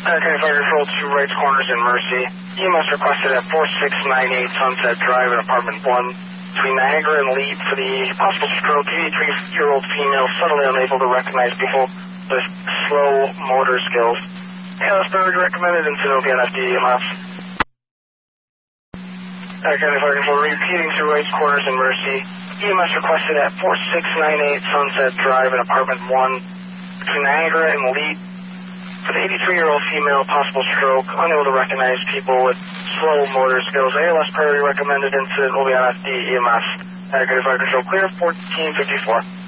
Okay, Fire Control 2 right corners in Mercy. EMS requested at 4698 Sunset Drive in apartment 1 between Niagara and Lead for the possible stroke. 83-year-old female suddenly unable to recognize people with slow motor skills. ALS priority recommended and will be on FD EMS. Okay, Fire Control repeating 2 right corners in Mercy. EMS requested at 4698 Sunset Drive in apartment 1 between Niagara and Lead for the 83-year-old female, possible stroke, unable to recognize people with slow motor skills. ALS priority recommended incident will be on FD EMS. Fire Control clear, 1454.